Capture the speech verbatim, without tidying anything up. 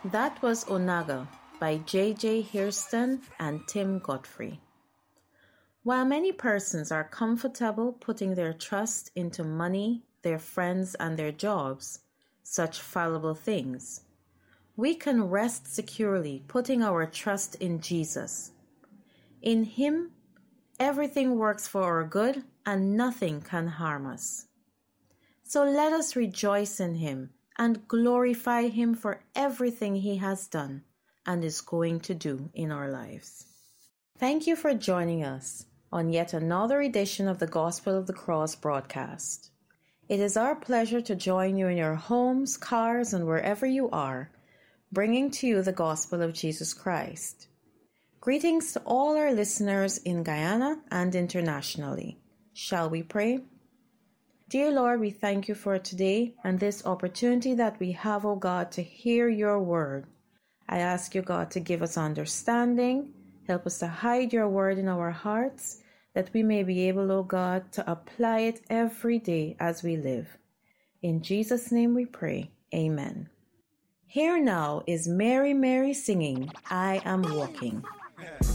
That was Onaga by J J Hairston and Tim Godfrey. While many persons are comfortable putting their trust into money, their friends, and their jobs, such fallible things, we can rest securely putting our trust in Jesus. In Him, everything works for our good and nothing can harm us. So let us rejoice in Him and glorify Him for everything He has done and is going to do in our lives. Thank you for joining us on yet another edition of the Gospel of the Cross broadcast. It is our pleasure to join you in your homes, cars, and wherever you are, bringing to you the Gospel of Jesus Christ. Greetings to all our listeners in Guyana and internationally. Shall we pray? Dear Lord, we thank you for today and this opportunity that we have, O God, to hear your word. I ask you, God, to give us understanding. Help us to hide your word in our hearts, that we may be able, O God, to apply it every day as we live. In Jesus' name we pray. Amen. Here now is Mary Mary singing, I Am Walking.